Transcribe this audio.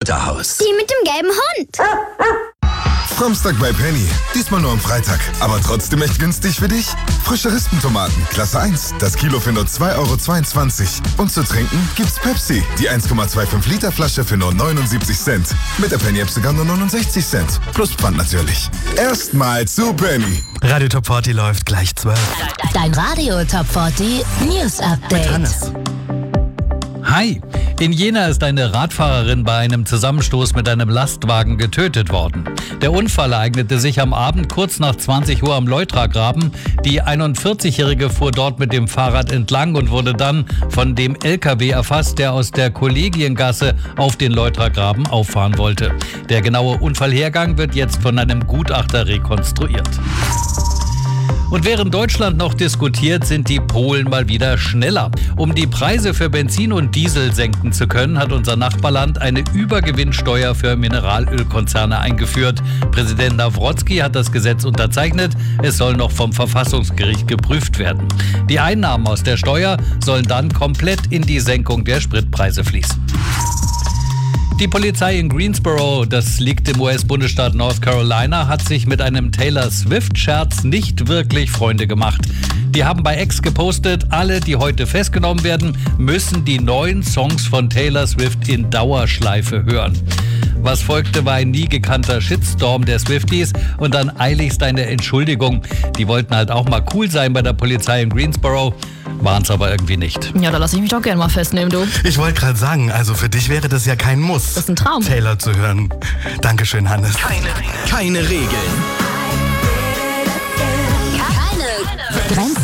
Futterhaus. Die mit dem gelben Hund. Samstag bei Penny. Diesmal nur am Freitag. Aber trotzdem echt günstig für dich. Frische Rispentomaten, Klasse 1. Das Kilo für nur 2,22 €. Und zu trinken gibt's Pepsi. Die 1,25 Liter Flasche für nur 79 Cent. Mit der Penny-App sogar nur 69 Cent. Plus Pfand natürlich. Erstmal zu Penny. Radio Top 40 läuft gleich 12. Dein Radio Top 40 News Update. Hannes. Hi! In Jena ist eine Radfahrerin bei einem Zusammenstoß mit einem Lastwagen getötet worden. Der Unfall ereignete sich am Abend kurz nach 20 Uhr am Leutragraben. Die 41-Jährige fuhr dort mit dem Fahrrad entlang und wurde dann von dem LKW erfasst, der aus der Kollegiengasse auf den Leutragraben auffahren wollte. Der genaue Unfallhergang wird jetzt von einem Gutachter rekonstruiert. Und während Deutschland noch diskutiert, sind die Polen mal wieder schneller. Um die Preise für Benzin und Diesel senken zu können, hat unser Nachbarland eine Übergewinnsteuer für Mineralölkonzerne eingeführt. Präsident Nawrocki hat das Gesetz unterzeichnet. Es soll noch vom Verfassungsgericht geprüft werden. Die Einnahmen aus der Steuer sollen dann komplett in die Senkung der Spritpreise fließen. Die Polizei in Greensboro, das liegt im US-Bundesstaat North Carolina, hat sich mit einem Taylor Swift-Scherz nicht wirklich Freunde gemacht. Die haben bei X gepostet, alle, die heute festgenommen werden, müssen die neuen Songs von Taylor Swift in Dauerschleife hören. Was folgte, war ein nie gekannter Shitstorm der Swifties und dann eiligst eine Entschuldigung. Die wollten halt auch mal cool sein bei der Polizei in Greensboro, waren es aber irgendwie nicht. Ja, da lasse ich mich doch gerne mal festnehmen, du. Ich wollte gerade sagen, also für dich wäre das ja kein Muss. Das ist ein Traum. Taylor zu hören. Dankeschön, Hannes. Keine Regeln. Keine Grenzen.